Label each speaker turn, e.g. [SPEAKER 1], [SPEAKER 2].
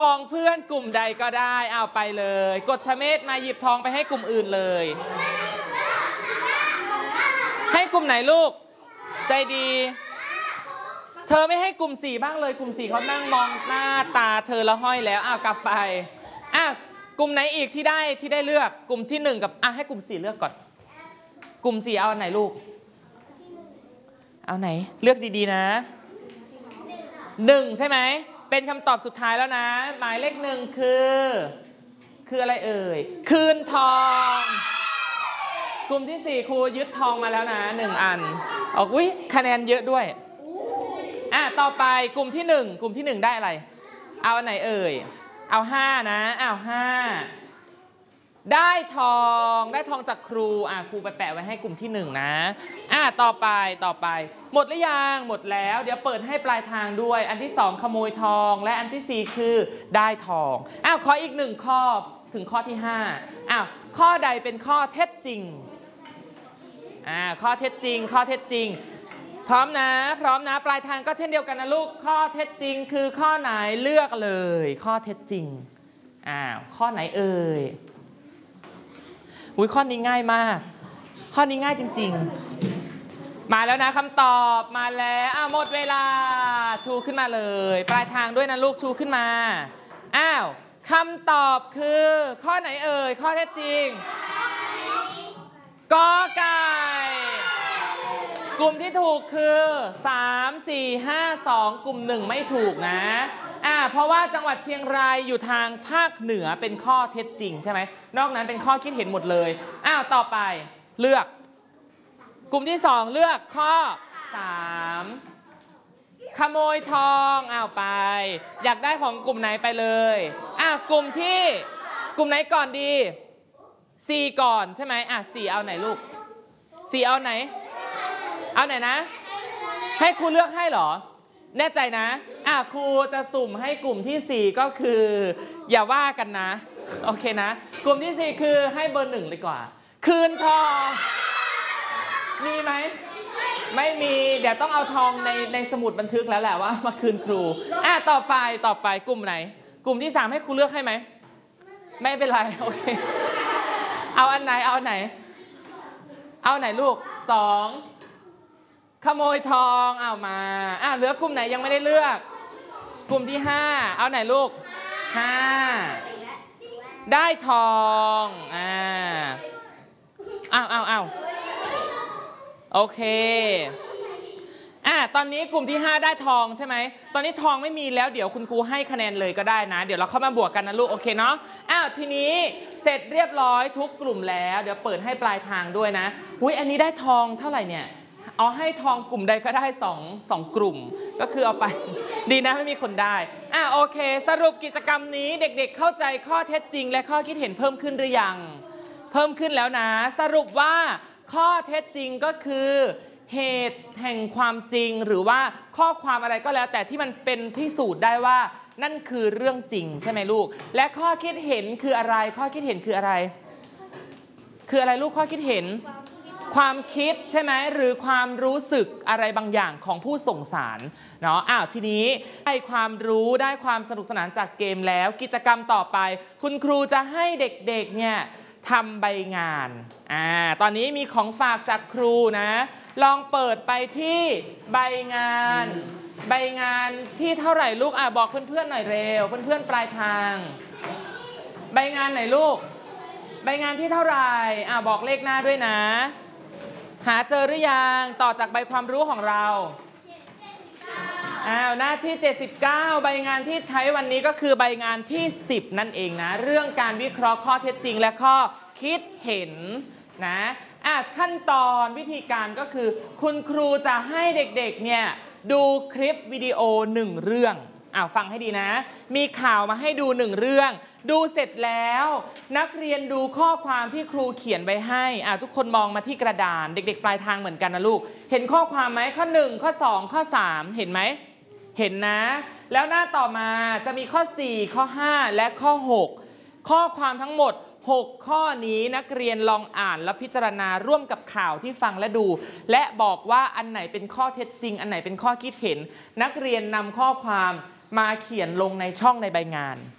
[SPEAKER 1] ทองเพื่อนกลุ่มใดก็ได้เอาไปเลยกฎชเมธมาหยิบทองไปให้กลุ่มอื่นเลยให้กลุ่มไหนลูกใจดีเธอไม่ให้กลุ่ม4บ้างเลยกลุ่ม4เขานั่งมองหน้าตาเธอแล้วห้อยแล้วกลับไปกลุ่มไหนอีกที่ได้เลือกกลุ่มที่1กับให้กลุ่ม4เลือกก่อนกลุ่ม4เอาไหนลูกเอาไหนเลือกดีๆนะ1ใช่ไหมเป็นคำตอบสุดท้ายแล้วนะหมายเลข1คืออะไรเอ่ยคืนทองกลุ่มที่4ครูยึดทองมาแล้วนะ1อันอุ๊ยคะแนนเยอะด้วยต่อไปกลุ่มที่1ได้อะไรเอาอันไหนเอ่ยเอา5นะ5ได้ทองจากครูครูไปแปะไว้ให้กลุ่มที่1นะต่อไปหมดหรือยังหมดแล้วเดี๋ยวเปิดให้ปลายทางด้วยอันที่2ขโมยทองและอันที่4คือได้ทองขออีก1ข้อถึงข้อที่5ข้อใดเป็นข้อเท็จจริงข้อเท็จจริงพร้อมนะปลายทางก็เช่นเดียวกันนะลูกข้อเท็จจริงคือข้อไหนเลือกเลยข้อเท็จจริงข้อไหนเอ่ยข้อนี้ง่ายมากข้อนี้ง่ายจริงๆมาแล้วนะคำตอบมาแล้วหมดเวลาชูขึ้นมาเลยปลายทางด้วยนะลูกชูขึ้นมาคำตอบคือข้อไหนเอ่ยข้อเท็จจริงกอไก่กลุ่มที่ถูกคือ3 4 5 2กลุ่ม1ไม่ถูกนะเพราะว่าจังหวัดเชียงรายอยู่ทางภาคเหนือเป็นข้อเท็จจริงใช่ไหมนอกนั้นเป็นข้อคิดเห็นหมดเลยต่อไปเลือกกลุ่มที่2เลือกข้อ3ขโมยทองไปอยากได้ของกลุ่มไหนไปเลยกลุ่มไหนก่อนดี4ก่อนใช่ไหม4เอาไหนลูก4เอาไหนนะให้ครูเลือกให้เหรอแน่ใจนะครูจะสุ่มให้กลุ่มที่4ก็คืออย่าว่ากันนะโอเคนะกลุ่มที่4คือให้เบอร์1เลยกว่าคืนทองมีไหมไม่มีเดี๋ยวต้องเอาทองในสมุดบันทึกแล้วแหละว่ามาคืนครูต่อไปกลุ่มไหนกลุ่มที่3ให้ครูเลือกให้ไหมไม่เป็นไรโอเคเอาอันไหนลูก2ขโมยทองมาเหลือกลุ่มไหนยังไม่ได้เลือกกลุ่มที่5เอาไหนลูก5ได้ทองโอเคตอนนี้กลุ่มที่5ได้ทองใช่ไหมตอนนี้ทองไม่มีแล้วเดี๋ยวคุณครูให้คะแนนเลยก็ได้นะเดี๋ยวเราเข้ามาบวกกันนะลูกโอเคเนาะทีนี้เสร็จเรียบร้อยทุกกลุ่มแล้วเดี๋ยวเปิดให้ปลายทางด้วยนะอันนี้ได้ทองเท่าไหร่เนี่ยให้ทองกลุ่มใดก็ได้2กลุ่มก็คือเอาไปดีนะไม่มีคนได้โอเคสรุปกิจกรรมนี้เด็กๆเข้าใจข้อเท็จจริงและข้อคิดเห็นเพิ่มขึ้นหรือยังเพิ่มขึ้นแล้วนะสรุปว่าข้อเท็จจริงก็คือเหตุแห่งความจริงหรือว่าข้อความอะไรก็แล้วแต่ที่มันเป็นพิสูจน์ได้ว่านั่นคือเรื่องจริงใช่ไหมลูกและข้อคิดเห็นคืออะไรข้อคิดเห็นคืออะไรลูกข้อคิดเห็นความคิดใช่ไหมหรือความรู้สึกอะไรบางอย่างของผู้ส่งสารเนาะทีนี้ได้ความรู้ได้ความสนุกสนานจากเกมแล้วกิจกรรมต่อไปคุณครูจะให้เด็กๆเนี่ยทำใบงานตอนนี้มีของฝากจากครูนะลองเปิดไปที่ใบงานที่เท่าไหร่ลูกบอกเพื่อนๆหน่อยเร็วเพื่อนๆปลายทางใบงานไหนลูกใบงานที่เท่าไหร่บอกเลขหน้าด้วยนะหาเจอหรือยังต่อจากใบความรู้ของเราหน้าที่79ใบงานที่ใช้วันนี้ก็คือใบงานที่10นั่นเองนะเรื่องการวิเคราะห์ข้อเท็จจริงและข้อคิดเห็นนะขั้นตอนวิธีการก็คือคุณครูจะให้เด็กๆเนี่ยดูคลิปวิดีโอ1เรื่องฟังให้ดีนะมีข่าวมาให้ดู1เรื่องดูเสร็จแล้วนักเรียนดูข้อความที่ครูเขียนไว้ให้ทุกคนมองมาที่กระดานเด็กๆปลายทางเหมือนกันนะลูกเห็นข้อความไหมข้อ1ข้อ2ข้อ3เห็นไหมเห็นนะแล้วหน้าต่อมาจะมีข้อ4ข้อ5และข้อ6ข้อความทั้งหมด6ข้อนี้นักเรียนลองอ่านและพิจารณาร่วมกับข่าวที่ฟังและดูและบอกว่าอันไหนเป็นข้อเท็จจริงอันไหนเป็นข้อคิดเห็นนักเรียนนำข้อความมาเขียนลงในช่องในใบงาน